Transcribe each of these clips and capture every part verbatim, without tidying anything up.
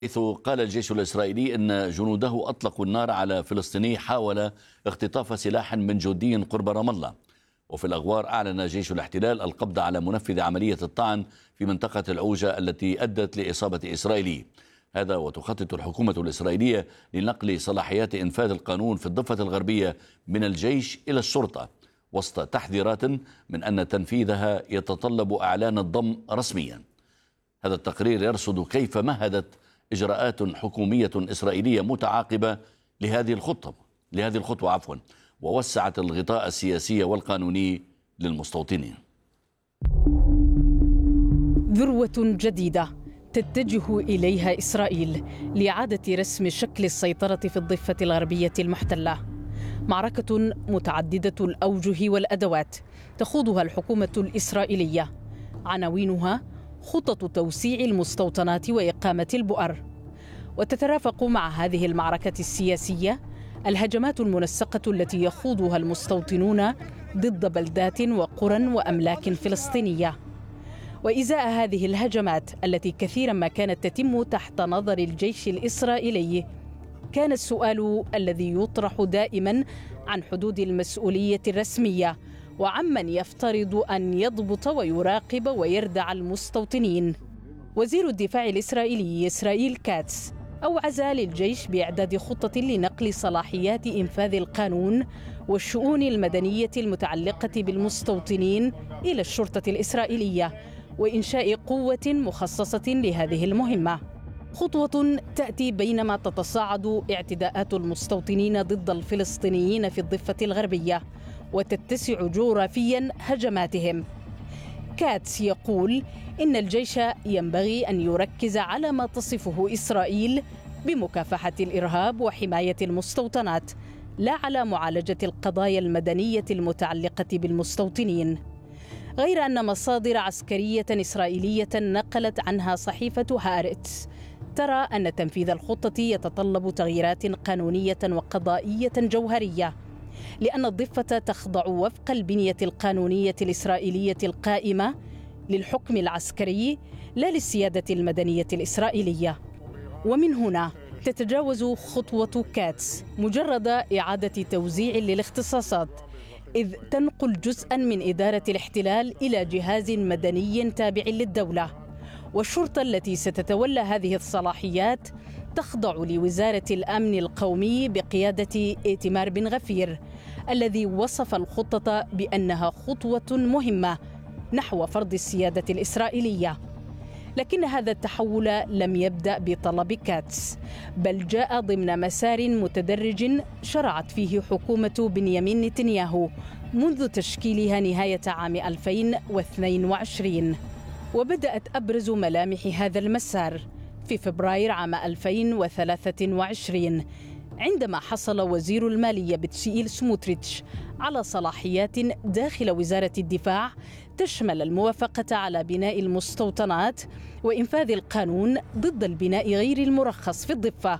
حيث قال الجيش الإسرائيلي أن جنوده أطلقوا النار على فلسطيني حاول اختطاف سلاح من جندي قرب رام الله. وفي الأغوار أعلن جيش الاحتلال القبض على منفذ عملية الطعن في منطقة العوجة التي أدت لإصابة إسرائيلي. هذا وتخطط الحكومة الإسرائيلية لنقل صلاحيات إنفاذ القانون في الضفة الغربية من الجيش إلى الشرطة، وسط تحذيرات من أن تنفيذها يتطلب إعلان الضم رسميا. هذا التقرير يرصد كيف مهدت إجراءات حكومية إسرائيلية متعاقبة لهذه الخطوة لهذه الخطوة عفوا ووسعت الغطاء السياسي والقانوني للمستوطنين. ذروة جديدة تتجه إليها إسرائيل لإعادة رسم شكل السيطرة في الضفة الغربية المحتلة. معركة متعددة الأوجه والأدوات تخوضها الحكومة الإسرائيلية، عناوينها خطط توسيع المستوطنات وإقامة البؤر. وتترافق مع هذه المعركة السياسية الهجمات المنسقة التي يخوضها المستوطنون ضد بلدات وقرى وأملاك فلسطينية. وإزاء هذه الهجمات التي كثيرا ما كانت تتم تحت نظر الجيش الإسرائيلي، كان السؤال الذي يطرح دائما عن حدود المسؤولية الرسمية وعمن يفترض أن يضبط ويراقب ويردع المستوطنين. وزير الدفاع الإسرائيلي إسرائيل كاتس أوعز للجيش بإعداد خطة لنقل صلاحيات إنفاذ القانون والشؤون المدنية المتعلقة بالمستوطنين إلى الشرطة الإسرائيلية، وإنشاء قوة مخصصة لهذه المهمة. خطوة تأتي بينما تتصاعد اعتداءات المستوطنين ضد الفلسطينيين في الضفة الغربية وتتسع جغرافيا هجماتهم. كاتس يقول إن الجيش ينبغي أن يركز على ما تصفه إسرائيل بمكافحة الإرهاب وحماية المستوطنات، لا على معالجة القضايا المدنية المتعلقة بالمستوطنين. غير أن مصادر عسكرية إسرائيلية نقلت عنها صحيفة هارتس ترى أن تنفيذ الخطة يتطلب تغييرات قانونية وقضائية جوهرية، لأن الضفة تخضع وفق البنية القانونية الإسرائيلية القائمة للحكم العسكري لا للسيادة المدنية الإسرائيلية. ومن هنا تتجاوز خطوة كاتس مجرد إعادة توزيع للاختصاصات، إذ تنقل جزءا من إدارة الاحتلال إلى جهاز مدني تابع للدولة. والشرطة التي ستتولى هذه الصلاحيات تخضع لوزارة الأمن القومي بقيادة إيتمار بن غفير، الذي وصف الخطة بأنها خطوة مهمة نحو فرض السيادة الإسرائيلية. لكن هذا التحول لم يبدأ بطلب كاتس، بل جاء ضمن مسار متدرج شرعت فيه حكومة بنيامين نتنياهو منذ تشكيلها نهاية عام ألفين واثنين وعشرين. وبدأت أبرز ملامح هذا المسار في فبراير عام ألفين وثلاثة وعشرين، عندما حصل وزير المالية بتشييل سموتريتش على صلاحيات داخل وزارة الدفاع تشمل الموافقة على بناء المستوطنات وإنفاذ القانون ضد البناء غير المرخص في الضفة.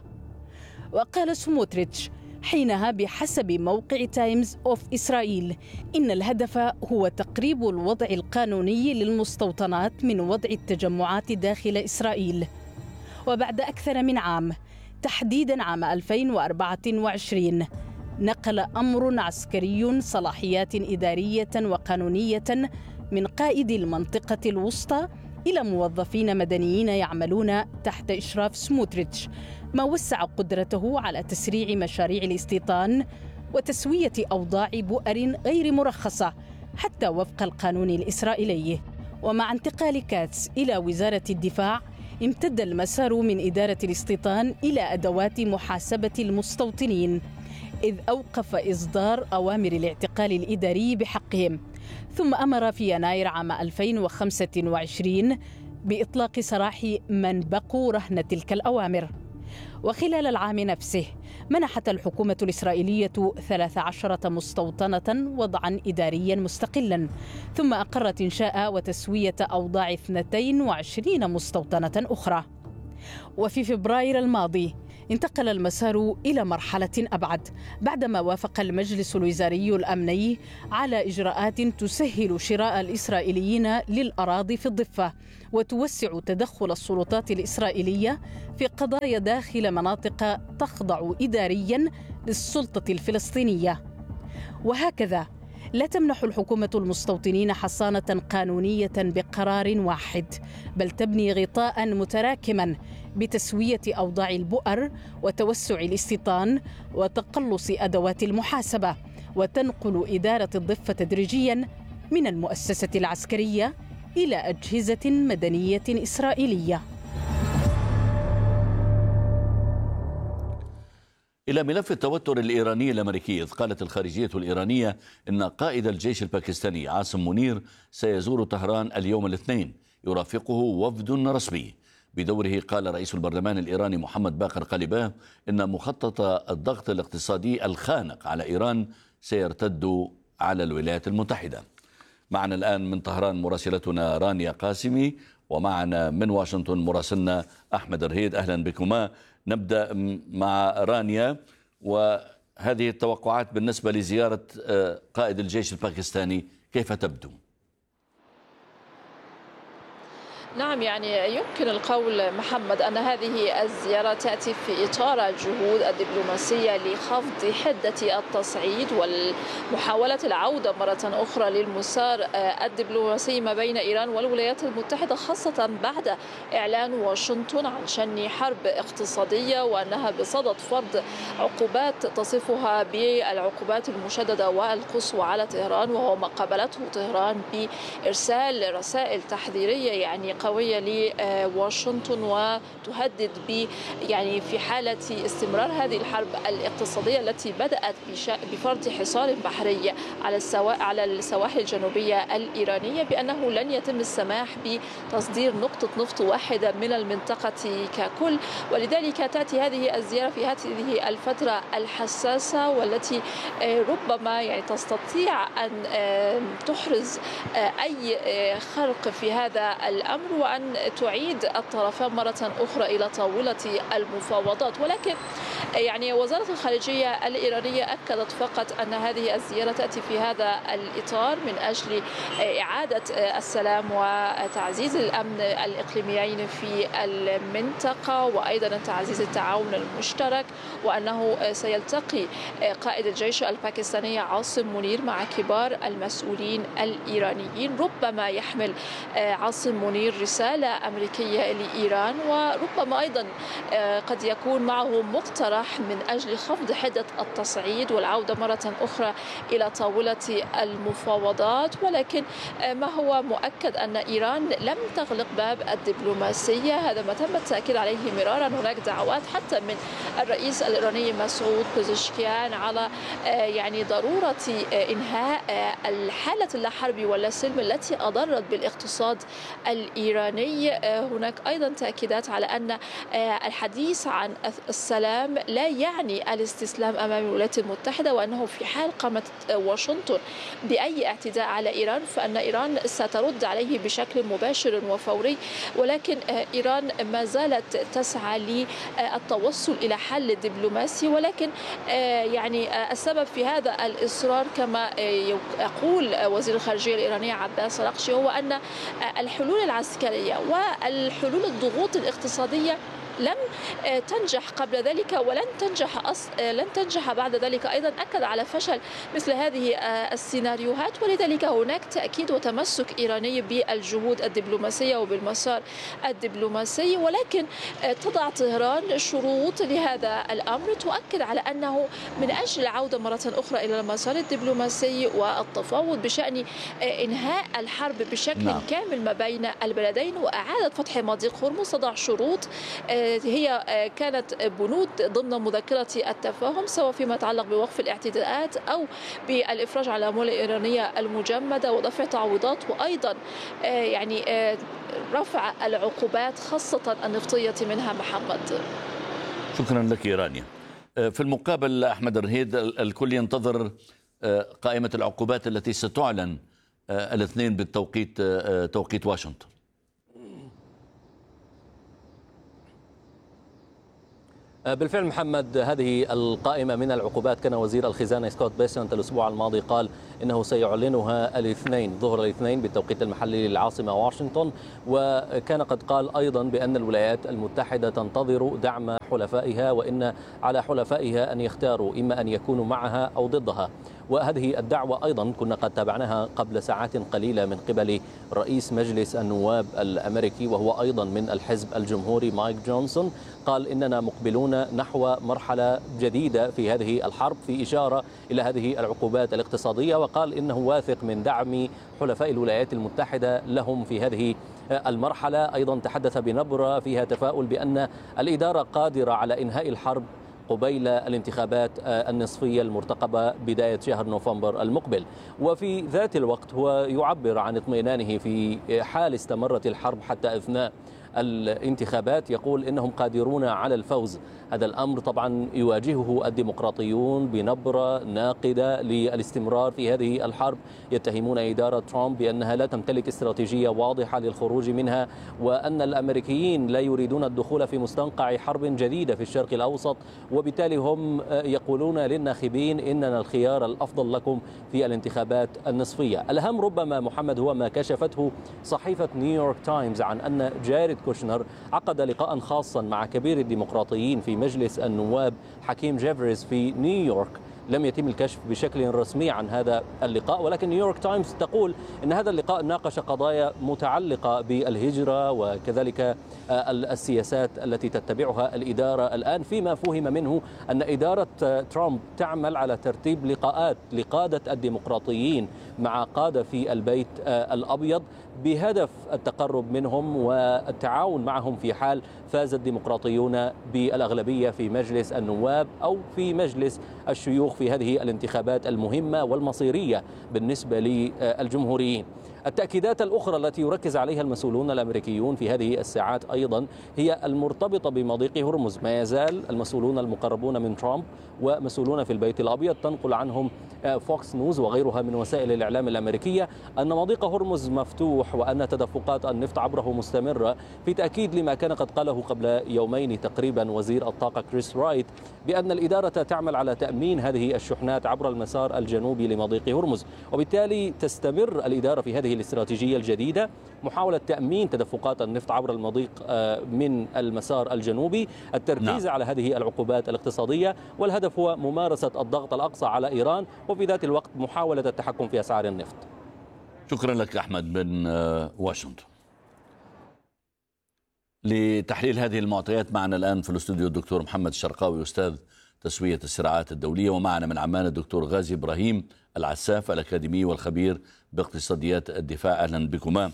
وقال سموتريتش حينها بحسب موقع تايمز أوف إسرائيل إن الهدف هو تقريب الوضع القانوني للمستوطنات من وضع التجمعات داخل إسرائيل. وبعد أكثر من عام، تحديدا عام ألفين وأربعة وعشرين، نقل أمر عسكري صلاحيات إدارية وقانونية من قائد المنطقة الوسطى إلى موظفين مدنيين يعملون تحت إشراف سموتريتش، ما وسع قدرته على تسريع مشاريع الاستيطان وتسوية أوضاع بؤر غير مرخصة حتى وفق القانون الإسرائيلي. ومع انتقال كاتس إلى وزارة الدفاع، امتد المسار من إدارة الاستيطان إلى أدوات محاسبة المستوطنين، إذ أوقف إصدار أوامر الاعتقال الإداري بحقهم، ثم أمر في يناير عام ألفين وخمسة وعشرين بإطلاق سراح من بقوا رهن تلك الأوامر. وخلال العام نفسه منحت الحكومة الإسرائيلية ثلاث عشرة مستوطنة وضعا إداريا مستقلا، ثم أقرت إنشاء وتسوية أوضاع اثنتين وعشرين مستوطنة أخرى. وفي فبراير الماضي انتقل المسار إلى مرحلة أبعد بعدما وافق المجلس الوزاري الأمني على إجراءات تسهل شراء الإسرائيليين للأراضي في الضفة وتوسع تدخل السلطات الإسرائيلية في قضايا داخل مناطق تخضع إداريا للسلطة الفلسطينية. وهكذا لا تمنح الحكومة المستوطنين حصانة قانونية بقرار واحد، بل تبني غطاء متراكما بتسوية أوضاع البؤر وتوسع الاستيطان وتقلص أدوات المحاسبة، وتنقل إدارة الضفة تدريجيا من المؤسسة العسكرية إلى أجهزة مدنية إسرائيلية. إلى ملف التوتر الإيراني الأمريكي، إذ قالت الخارجية الإيرانية إن قائد الجيش الباكستاني عاصم منير سيزور طهران اليوم الاثنين يرافقه وفد رسمي. بدوره قال رئيس البرلمان الإيراني محمد باقر قليباف إن مخطط الضغط الاقتصادي الخانق على إيران سيرتد على الولايات المتحدة. معنا الآن من طهران مراسلتنا رانيا قاسمي، ومعنا من واشنطن مراسلنا أحمد رهيد. أهلا بكما. نبدأ مع رانيا، وهذه التوقعات بالنسبة لزيارة قائد الجيش الباكستاني كيف تبدو؟ نعم، يعني يمكن القول محمد أن هذه الزيارة تأتي في إطار الجهود الدبلوماسية لخفض حدة التصعيد والمحاولة العودة مرة أخرى للمسار الدبلوماسي ما بين إيران والولايات المتحدة، خاصة بعد إعلان واشنطن عن شن حرب اقتصادية وأنها بصدد فرض عقوبات تصفها بالعقوبات المشددة والقصوى على طهران، وهو ما قابلته طهران بإرسال رسائل تحذيرية يعني قوية لواشنطن وتهدد ب يعني في حالة استمرار هذه الحرب الاقتصادية التي بدأت بفرض حصار بحري على السوا... على السواحل الجنوبية الإيرانية بأنه لن يتم السماح بتصدير نقطة نفط واحدة من المنطقة ككل. ولذلك تأتي هذه الزيارة في هذه الفترة الحساسة والتي ربما يعني تستطيع أن تحرز أي خرق في هذا الأمر وأن تعيد الطرفان مرة أخرى إلى طاولة المفاوضات. ولكن يعني وزارة الخارجية الإيرانية أكدت فقط أن هذه الزيارة تأتي في هذا الإطار من أجل إعادة السلام وتعزيز الأمن الإقليميين في المنطقة، وأيضا تعزيز التعاون المشترك، وأنه سيلتقي قائد الجيش الباكستاني عاصم منير مع كبار المسؤولين الإيرانيين. ربما يحمل عاصم منير رسالة أمريكية لإيران، وربما أيضا قد يكون معه مقترح من أجل خفض حدة التصعيد والعودة مرة أخرى إلى طاولة المفاوضات. ولكن ما هو مؤكد أن إيران لم تغلق باب الدبلوماسية، هذا ما تم التأكيد عليه مرارا. هناك دعوات حتى من الرئيس الإيراني مسعود بزشكيان على يعني ضرورة إنهاء الحالة اللا حرب ولا سلم التي أضرت بالاقتصاد الإيراني. هناك أيضا تأكيدات على أن الحديث عن السلام لا يعني الاستسلام أمام الولايات المتحدة، وأنه في حال قامت واشنطن بأي اعتداء على إيران فأن إيران سترد عليه بشكل مباشر وفوري. ولكن إيران ما زالت تسعى للتوصل إلى حل دبلوماسي، ولكن يعني السبب في هذا الإصرار كما يقول وزير الخارجية الإيراني عباس أراغشي هو أن الحلول العسكرية والحلول الضغوط الاقتصادية لم تنجح قبل ذلك ولن تنجح أص... لن تنجح بعد ذلك. أيضا أكد على فشل مثل هذه السيناريوهات، ولذلك هناك تأكيد وتمسك إيراني بالجهود الدبلوماسية وبالمسار الدبلوماسي. ولكن تضع طهران شروط لهذا الأمر تؤكد على أنه من أجل العودة مرة أخرى إلى المسار الدبلوماسي والتفاوض بشأن إنهاء الحرب بشكل نعم. كامل ما بين البلدين وإعادة فتح مضيق هرمز، تضع شروط هي كانت بنود ضمن مذكرة التفاهم، سواء فيما يتعلق بوقف الاعتداءات أو بالإفراج على الأموال الإيرانية المجمدة ودفع تعويضات، وأيضا يعني رفع العقوبات خاصة النفطية منها. محمد، شكرا لك رانيا. في المقابل أحمد رهيد، الكل ينتظر قائمة العقوبات التي ستعلن الاثنين بالتوقيت توقيت واشنطن. بالفعل محمد، هذه القائمة من العقوبات كان وزير الخزانة سكوت بيسنت الأسبوع الماضي قال إنه سيعلنها الاثنين ظهر الاثنين بالتوقيت المحلي للعاصمة واشنطن، وكان قد قال أيضا بأن الولايات المتحدة تنتظر دعم حلفائها، وإن على حلفائها أن يختاروا إما أن يكونوا معها أو ضدها. وهذه الدعوة أيضا كنا قد تابعناها قبل ساعات قليلة من قبل رئيس مجلس النواب الأمريكي وهو أيضا من الحزب الجمهوري مايك جونسون، قال إننا مقبلون نحو مرحلة جديدة في هذه الحرب، في إشارة إلى هذه العقوبات الاقتصادية، وقال إنه واثق من دعم حلفاء الولايات المتحدة لهم في هذه المرحلة. أيضا تحدث بنبرة فيها تفاؤل بأن الإدارة قادرة على إنهاء الحرب قبيل الانتخابات النصفية المرتقبة بداية شهر نوفمبر المقبل. وفي ذات الوقت هو يعبر عن اطمئنانه في حال استمرت الحرب حتى أثناء الانتخابات، يقول إنهم قادرون على الفوز. هذا الأمر طبعا يواجهه الديمقراطيون بنبرة ناقدة للاستمرار في هذه الحرب، يتهمون إدارة ترامب بأنها لا تمتلك استراتيجية واضحة للخروج منها، وأن الأمريكيين لا يريدون الدخول في مستنقع حرب جديدة في الشرق الأوسط، وبالتالي هم يقولون للناخبين إننا الخيار الأفضل لكم في الانتخابات النصفية. الأهم ربما محمد هو ما كشفته صحيفة نيويورك تايمز عن أن جاريد كوشنر عقد لقاء خاصا مع كبير الديمقراطيين في مجلس النواب حكيم جيفريز في نيويورك. لم يتم الكشف بشكل رسمي عن هذا اللقاء، ولكن نيويورك تايمز تقول أن هذا اللقاء ناقش قضايا متعلقة بالهجرة وكذلك السياسات التي تتبعها الإدارة الآن، فيما فهم منه أن إدارة ترامب تعمل على ترتيب لقاءات لقادة الديمقراطيين مع قادة في البيت الأبيض بهدف التقرب منهم والتعاون معهم في حال فاز الديمقراطيون بالأغلبية في مجلس النواب أو في مجلس الشيوخ في هذه الانتخابات المهمة والمصيرية بالنسبة للجمهوريين. التأكيدات الأخرى التي يركز عليها المسؤولون الأمريكيون في هذه الساعات أيضا هي المرتبطة بمضيق هرمز. ما يزال المسؤولون المقربون من ترامب ومسؤولون في البيت الأبيض تنقل عنهم فوكس نيوز وغيرها من وسائل الإعلام الأمريكية أن مضيق هرمز مفتوح وأن تدفقات النفط عبره مستمرة، في تأكيد لما كان قد قاله قبل يومين تقريبا وزير الطاقة كريس رايت بأن الإدارة تعمل على تأمين هذه الشحنات عبر المسار الجنوبي لمضيق هرمز، وبالتالي تستمر الإدارة في هذه الاستراتيجية الجديدة محاولة تأمين تدفقات النفط عبر المضيق من المسار الجنوبي، التركيز نعم. على هذه العقوبات الاقتصادية، والهدف هو ممارسة الضغط الأقصى على إيران وفي ذات الوقت محاولة التحكم في أسعار النفط. شكرا لك أحمد من واشنطن. لتحليل هذه المعطيات معنا الآن في الاستوديو الدكتور محمد الشرقاوي أستاذ تسوية الصراعات الدولية، ومعنا من عمان الدكتور غازي إبراهيم العساف الأكاديمي والخبير باقتصاديات الدفاع. أهلا بكما.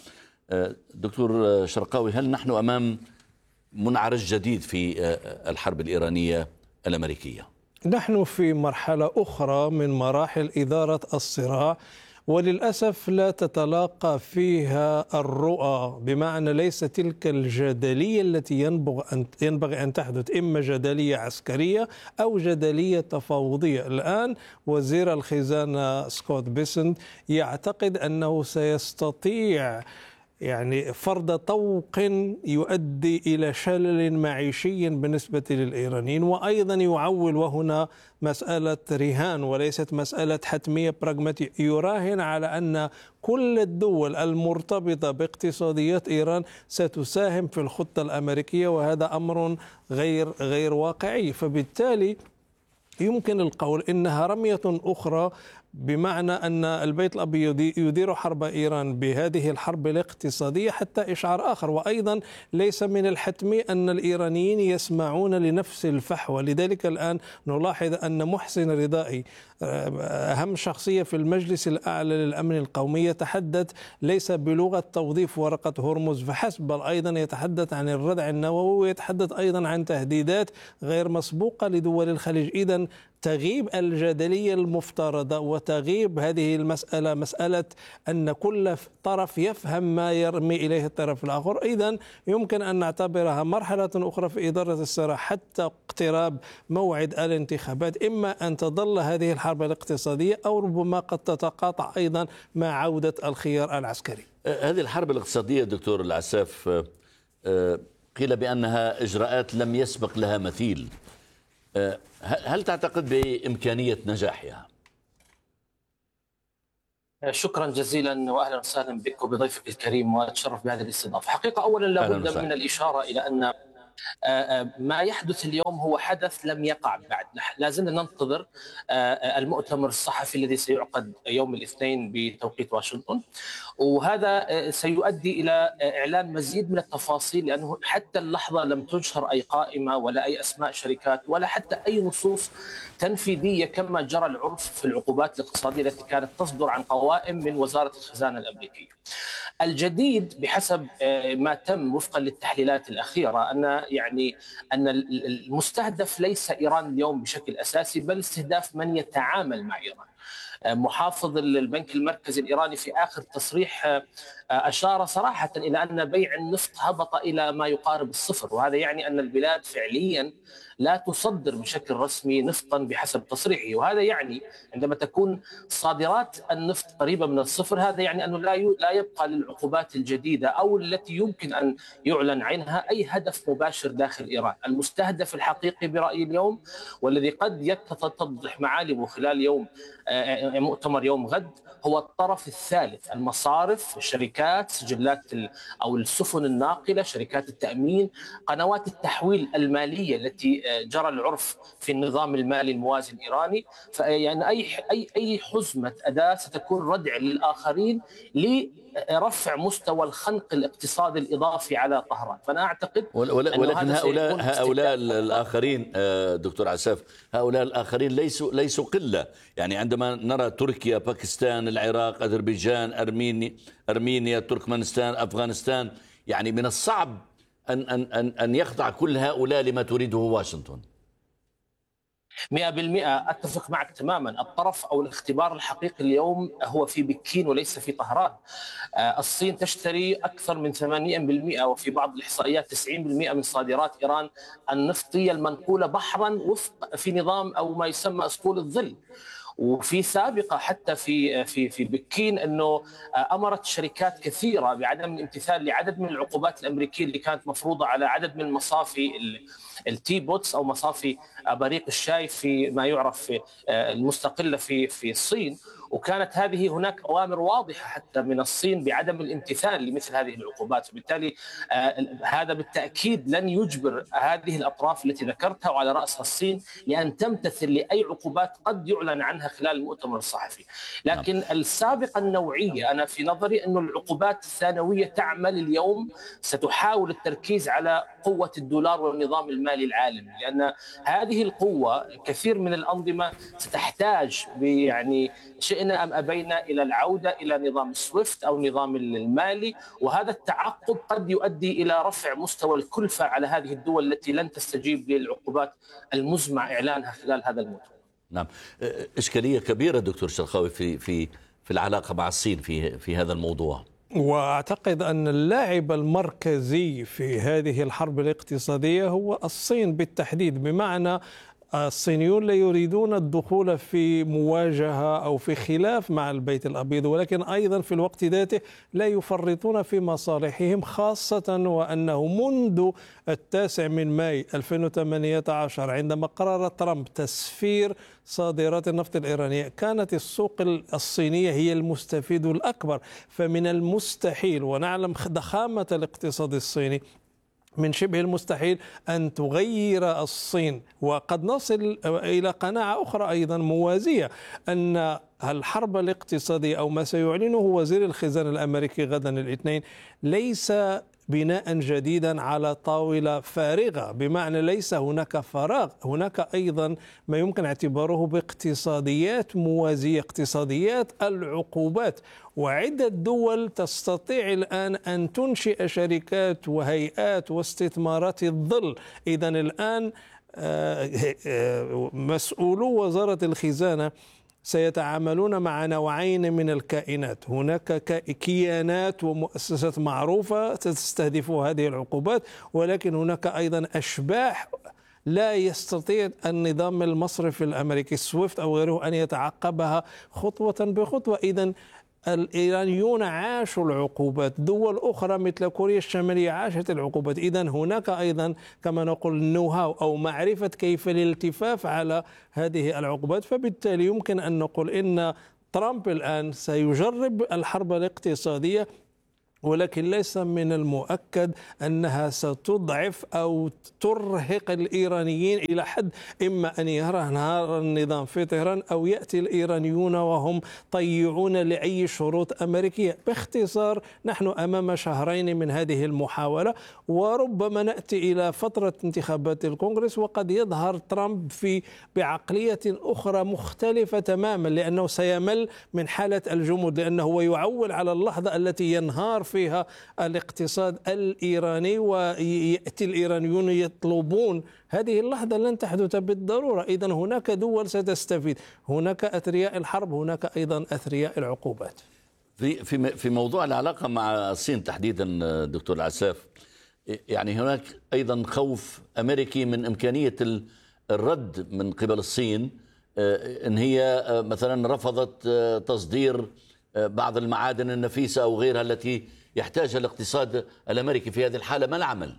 دكتور شرقاوي، هل نحن أمام منعرج جديد في الحرب الإيرانية الأمريكية؟ نحن في مرحلة أخرى من مراحل إدارة الصراع، وللأسف لا تتلاقى فيها الرؤى، بمعنى ليس تلك الجدلية التي ينبغي أن تحدث، إما جدلية عسكرية أو جدلية تفاوضية. الآن وزير الخزانة سكوت بيسنت يعتقد أنه سيستطيع يعني فرض طوق يؤدي إلى شلل معيشي بالنسبة للإيرانيين، وأيضا يعول، وهنا مسألة رهان وليست مسألة حتمية براغماتية، يراهن على أن كل الدول المرتبطة باقتصاديات إيران ستساهم في الخطة الأمريكية، وهذا أمر غير غير واقعي. فبالتالي يمكن القول إنها رمية أخرى، بمعنى أن البيت الأبيض يدير حرب إيران بهذه الحرب الاقتصادية حتى إشعار آخر. وأيضا ليس من الحتمي أن الإيرانيين يسمعون لنفس الفحوى. لذلك الآن نلاحظ أن محسن رضائي أهم شخصية في المجلس الأعلى للأمن القومي يتحدث ليس بلغة توظيف ورقة هرمز فحسب، بل أيضا يتحدث عن الردع النووي، ويتحدث أيضا عن تهديدات غير مسبوقة لدول الخليج. إذن تغيب الجدلية المفترضة وتغيب هذه المسألة، مسألة أن كل طرف يفهم ما يرمي إليه الطرف الآخر. إذن يمكن أن نعتبرها مرحلة أخرى في إدارة الصراع حتى اقتراب موعد الانتخابات، إما أن تظل هذه الحرب الاقتصادية أو ربما قد تتقاطع أيضا مع عودة الخيار العسكري. هذه الحرب الاقتصادية دكتور العساف قيل بأنها إجراءات لم يسبق لها مثيل. هل تعتقد بإمكانية نجاحها؟ شكرا جزيلا واهلا وسهلا بك وبضيفك الكريم، واتشرف بهذه الاستضافه. حقيقه اولا لابد من الاشاره الى ان ما يحدث اليوم هو حدث لم يقع بعد. لا زلنا ننتظر المؤتمر الصحفي الذي سيعقد يوم الاثنين بتوقيت واشنطن، وهذا سيؤدي الى اعلان مزيد من التفاصيل، لانه حتى اللحظه لم تنشر اي قائمه ولا اي اسماء شركات ولا حتى اي نصوص تنفيذيه كما جرى العرف في العقوبات الاقتصاديه التي كانت تصدر عن قوائم من وزاره الخزانه الامريكيه. الجديد بحسب ما تم وفقا للتحليلات الاخيره ان يعني ان المستهدف ليس ايران اليوم بشكل اساسي، بل استهداف من يتعامل مع ايران. محافظ البنك المركزي الإيراني في آخر تصريح أشار صراحة إلى أن بيع النفط هبط إلى ما يقارب الصفر، وهذا يعني أن البلاد فعليا لا تصدر بشكل رسمي نفطا بحسب تصريحه. وهذا يعني عندما تكون صادرات النفط قريبة من الصفر، هذا يعني أنه لا لا يبقى للعقوبات الجديدة أو التي يمكن أن يعلن عنها أي هدف مباشر داخل إيران. المستهدف الحقيقي برأيي اليوم، والذي قد يتضح معالمه خلال يوم مؤتمر يوم غد، هو الطرف الثالث: المصارف، الشركات، سجلات أو السفن الناقلة، شركات التأمين، قنوات التحويل المالية التي جرى العرف في النظام المالي الموازي الإيراني. فيعني أي أي أي حزمة أداة ستكون ردع للآخرين لرفع مستوى الخنق الاقتصادي الإضافي على طهران. فأنا أعتقد ولكن هؤلاء هؤلاء الآخرين دكتور عساف، هؤلاء الآخرين ليسوا ليسوا قلة. يعني عندما نرى تركيا، باكستان، العراق، أذربيجان، أرمينيا أرمينيا تركمانستان، أفغانستان، يعني من الصعب أن أن أن أن يخضع كل هؤلاء لما تريده واشنطن. مئة بالمئة أتفق معك تماما. الطرف أو الاختبار الحقيقي اليوم هو في بكين وليس في طهران. الصين تشتري أكثر من ثمانين بالمئة وفي بعض الإحصائيات تسعين بالمئة من صادرات إيران النفطية المنقولة بحرا وفق في نظام أو ما يسمى أسطول الظل. وفي سابقة حتى في في في بكين انه امرت شركات كثيره بعدم الامتثال لعدد من العقوبات الامريكيه اللي كانت مفروضه على عدد من مصافي التي بوتس او مصافي بريق الشاي في ما يعرف المستقله في في الصين. وكانت هذه هناك أوامر واضحة حتى من الصين بعدم الامتثال لمثل هذه العقوبات، وبالتالي آه هذا بالتأكيد لن يجبر هذه الأطراف التي ذكرتها وعلى رأسها الصين لأن تمتثل لأي عقوبات قد يعلن عنها خلال المؤتمر الصحفي. لكن السابقة النوعية، أنا في نظري أن العقوبات الثانوية تعمل اليوم، ستحاول التركيز على قوة الدولار والنظام المالي العالمي، لأن هذه القوة كثير من الأنظمة ستحتاج يعني شئنا أم أبينا إلى العودة إلى نظام سويفت أو نظام المالي، وهذا التعقب قد يؤدي إلى رفع مستوى الكلفة على هذه الدول التي لن تستجيب للعقوبات المزمع إعلانها خلال هذا المؤتمر. نعم، إشكالية كبيرة دكتور شرقاوي في في في العلاقة مع الصين في في هذا الموضوع. وأعتقد أن اللاعب المركزي في هذه الحرب الاقتصادية هو الصين بالتحديد، بمعنى الصينيون لا يريدون الدخول في مواجهة أو في خلاف مع البيت الأبيض، ولكن أيضا في الوقت ذاته لا يفرطون في مصالحهم، خاصة وأنه منذ التاسع من ماي ألفين وثمانية عشر عندما قرر ترامب تسفير صادرات النفط الإيرانية كانت السوق الصينية هي المستفيد الأكبر. فمن المستحيل، ونعلم ضخامة الاقتصاد الصيني، من شبه المستحيل أن تغير الصين. وقد نصل إلى قناعة أخرى أيضا موازية، أن الحرب الاقتصادية أو ما سيعلنه وزير الخزانة الأمريكي غدا الاثنين ليس بناء جديدا على طاولة فارغة، بمعنى ليس هناك فراغ، هناك أيضا ما يمكن اعتباره باقتصاديات موازية، اقتصاديات العقوبات. وعدة دول تستطيع الآن أن تنشئ شركات وهيئات واستثمارات الظل. إذن الآن مسؤولو وزارة الخزانة سيتعاملون مع نوعين من الكائنات. هناك كيانات ومؤسسات معروفة تستهدف هذه العقوبات، ولكن هناك أيضا أشباح لا يستطيع النظام المصرفي الأمريكي سويفت أو غيره أن يتعقبها خطوة بخطوة. إذن الإيرانيون عاشوا العقوبات، دول أخرى مثل كوريا الشمالية عاشت العقوبات. إذن هناك أيضا كما نقول النو هاو أو معرفة كيف الالتفاف على هذه العقوبات. فبالتالي يمكن أن نقول إن ترامب الآن سيجرب الحرب الاقتصادية، ولكن ليس من المؤكد أنها ستضعف أو ترهق الإيرانيين إلى حد إما أن ينهار النظام في طهران أو يأتي الإيرانيون وهم طيعون لأي شروط أمريكية. باختصار نحن أمام شهرين من هذه المحاولة، وربما نأتي إلى فترة انتخابات الكونغرس وقد يظهر ترامب في بعقلية أخرى مختلفة تماما، لأنه سيمل من حالة الجمود، لأنه هو يعول على اللحظة التي ينهار فيها الاقتصاد الإيراني ويأتي الإيرانيون يطلبون. هذه اللحظة لن تحدث بالضرورة. إذن هناك دول ستستفيد، هناك أثرياء الحرب، هناك أيضا أثرياء العقوبات. في في في موضوع العلاقة مع الصين تحديدا دكتور العساف، يعني هناك أيضا خوف أمريكي من إمكانية الرد من قبل الصين، إن هي مثلا رفضت تصدير بعض المعادن النفيسة أو غيرها التي يحتاجها الاقتصاد الأمريكي. في هذه الحالة ما العمل؟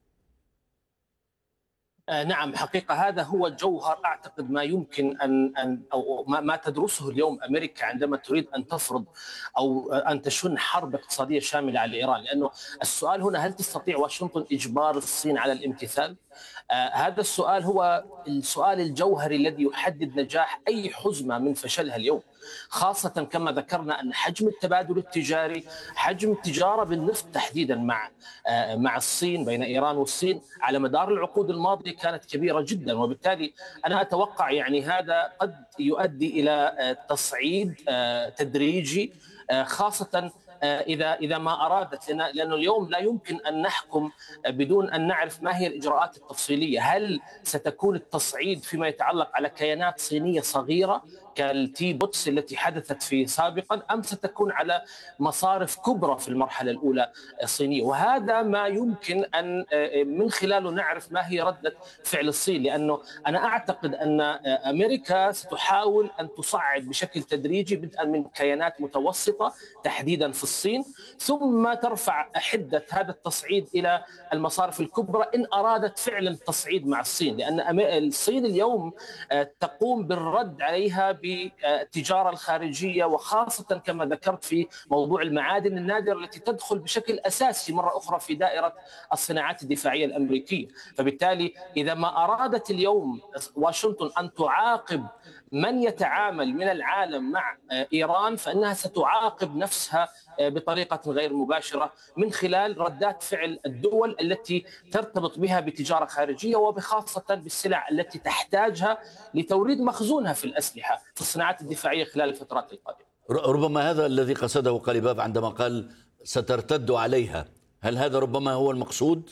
نعم، حقيقة هذا هو جوهر أعتقد ما يمكن أن أن أو ما تدرسه اليوم أمريكا عندما تريد أن تفرض أو أن تشن حرب اقتصادية شاملة على إيران. لأنه السؤال هنا، هل تستطيع واشنطن إجبار الصين على الامتثال؟ آه هذا السؤال هو السؤال الجوهري الذي يحدد نجاح أي حزمة من فشلها اليوم، خاصة كما ذكرنا أن حجم التبادل التجاري، حجم التجارة بالنفط تحديدا مع آه مع الصين، بين إيران والصين على مدار العقود الماضية كانت كبيرة جدا. وبالتالي أنا أتوقع يعني هذا قد يؤدي إلى آه تصعيد آه تدريجي، آه خاصة إذا إذا ما أرادت، لأنه اليوم لا يمكن أن نحكم بدون أن نعرف ما هي الإجراءات التفصيلية. هل ستكون التصعيد فيما يتعلق على كيانات صينية صغيرة كالتي بوتس التي حدثت في سابقا، أم ستكون على مصارف كبرى في المرحلة الأولى الصينية؟ وهذا ما يمكن أن من خلاله نعرف ما هي ردة فعل الصين، لأنه أنا أعتقد أن أمريكا ستحاول أن تصعد بشكل تدريجي بدءا من كيانات متوسطة تحديدا في الصين، ثم ترفع حدة هذا التصعيد إلى المصارف الكبرى إن أرادت فعلا التصعيد مع الصين، لأن الصين اليوم تقوم بالرد عليها بالتجارة الخارجية، وخاصة كما ذكرت في موضوع المعادن النادرة التي تدخل بشكل أساسي مرة أخرى في دائرة الصناعات الدفاعية الأمريكية. فبالتالي إذا ما أرادت اليوم واشنطن أن تعاقب من يتعامل من العالم مع إيران، فإنها ستعاقب نفسها بطريقة غير مباشرة من خلال ردات فعل الدول التي ترتبط بها بتجارة خارجية، وبخاصة بالسلع التي تحتاجها لتوريد مخزونها في الأسلحة في الصناعات الدفاعية خلال الفترات القادمة. ربما هذا الذي قصده قليباف عندما قال سترتد عليها، هل هذا ربما هو المقصود؟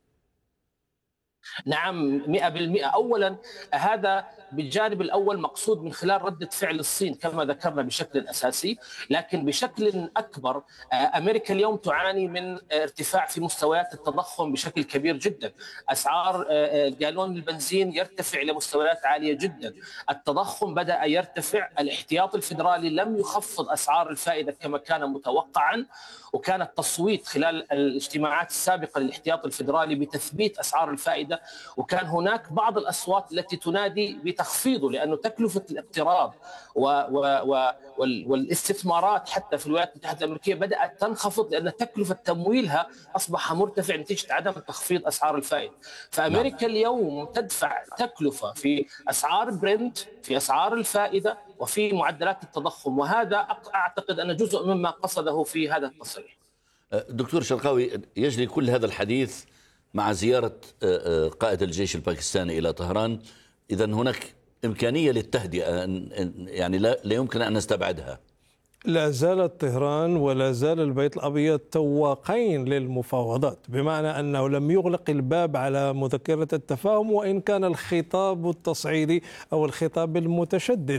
نعم، مئة بالمئة. أولا هذا بالجانب الأول مقصود من خلال ردة فعل الصين كما ذكرنا بشكل أساسي، لكن بشكل أكبر أمريكا اليوم تعاني من ارتفاع في مستويات التضخم بشكل كبير جدا. أسعار جالون البنزين يرتفع إلى مستويات عالية جدا، التضخم بدأ يرتفع، الاحتياط الفيدرالي لم يخفض أسعار الفائدة كما كان متوقعا، وكان التصويت خلال الاجتماعات السابقة للاحتياط الفيدرالي بتثبيت أسعار الفائدة، وكان هناك بعض الأصوات التي تنادي بتخفيضه، لأنه تكلفة الاقتراض و و و والاستثمارات حتى في الولايات المتحدة الأمريكية بدأت تنخفض، لأن تكلفة تمويلها أصبح مرتفع نتيجة عدم تخفيض أسعار الفائدة. فأمريكا اليوم تدفع تكلفة في أسعار برنت، في أسعار الفائدة، وفي معدلات التضخم، وهذا أعتقد أن جزء مما قصده في هذا التصريح. دكتور شرقاوي، يجري كل هذا الحديث مع زيارة قائد الجيش الباكستاني إلى طهران، إذا هناك إمكانية للتهدئة يعني لا, لا يمكن أن نستبعدها. لا زالت طهران ولا زال البيت الأبيض تواقين للمفاوضات، بمعنى أنه لم يغلق الباب على مذكرة التفاهم، وإن كان الخطاب التصعيدي أو الخطاب المتشدد.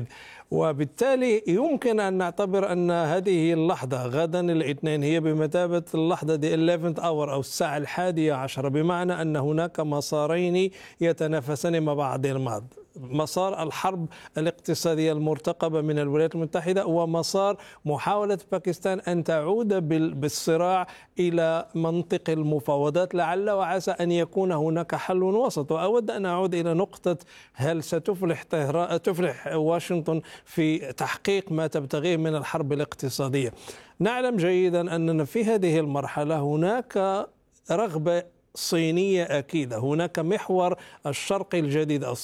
وبالتالي يمكن أن نعتبر أن هذه اللحظة غدا الاثنين هي بمثابة اللحظة دي إحداشر أور أو الساعة الحادية عشرة، بمعنى أن هناك مسارين يتنافسان مع بعض البعض: مسار الحرب الاقتصادية المرتقبة من الولايات المتحدة ومسار محاولة باكستان أن تعود بالصراع إلى منطق المفاوضات، لعل وعسى أن يكون هناك حل وسط. وأود أن أعود إلى نقطة: هل ستفلح تفلح واشنطن في تحقيق ما تبتغيه من الحرب الاقتصادية؟ نعلم جيدا أننا في هذه المرحلة هناك رغبة صينية أكيدة، هناك محور الشرق الجديد